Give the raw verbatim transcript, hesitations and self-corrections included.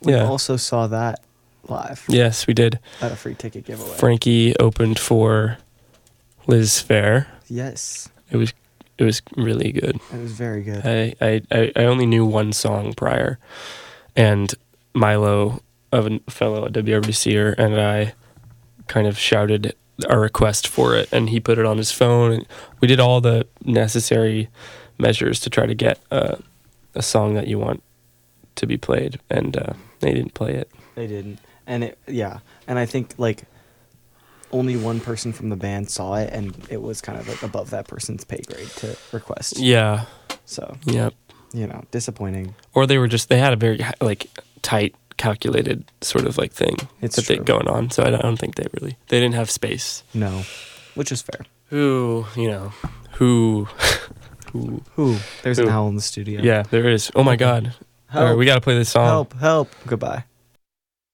We yeah. also saw that live Yes, we did. at a free ticket giveaway. Frankie opened for Liz Fair. Yes. It was it was really good. It was very good. I, I, I I only knew one song prior, and Milo, of a fellow W R B C-er, and I kind of shouted our request for it, and he put it on his phone, and we did all the necessary measures to try to get uh, a song that you want to be played, and uh, they didn't play it. They didn't. And it, yeah. And I think, like, only one person from the band saw it, and it was kind of, like, above that person's pay grade to request. Yeah. So, Yep. you know, disappointing. Or they were just, they had a very, like, tight, calculated sort of, like, thing It's that they true. going on, so I don't, I don't think they really, they didn't have space. No. Which is fair. Who, you know, who, who, Who? There's Who? an owl in the studio. yeah, there is. Oh my Okay. God. All Help. right, we got to play this song. Help. Help. Goodbye.